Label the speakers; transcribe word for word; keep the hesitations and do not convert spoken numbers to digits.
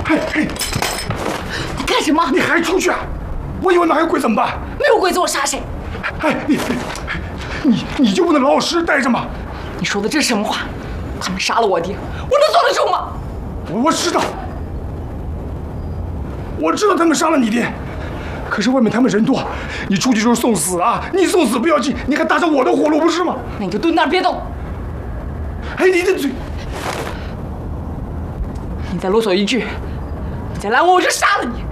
Speaker 1: 嘿嘿，
Speaker 2: 你干什么？
Speaker 1: 你还出去啊？我以为那还有鬼怎么办？
Speaker 2: 没有鬼子，我杀谁？
Speaker 1: 哎，你你你就不能老老实实待着吗？
Speaker 2: 你说的这是什么话？他们杀了我爹，我能坐得住吗？
Speaker 1: 我我知道，我知道他们杀了你爹，可是外面他们人多，你出去就是送死啊！你送死不要紧，你还搭上我的活路不是吗？
Speaker 2: 那你就蹲那儿别动。
Speaker 1: 哎，你的嘴！
Speaker 2: 你再啰嗦一句，你再拦我，我就杀了你！